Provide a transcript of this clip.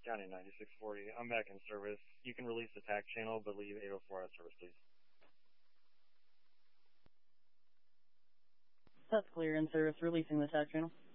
County 9640. I'm back in service. You can release the TAC channel, but leave 804 out of service, please. That's clear in service. Releasing the TAC channel.